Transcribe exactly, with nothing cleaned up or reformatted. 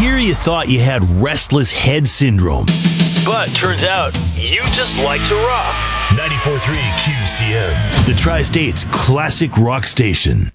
here you thought you had restless head syndrome. But turns out, you just like to rock. ninety-four point three Q C M, the Tri-State's classic rock station.